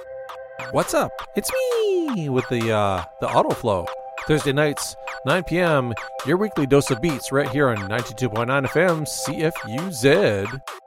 What's up? It's me with the autoflow. Thursday nights, 9 p.m., your weekly dose of beats right here on 92.9 FM CFUZ.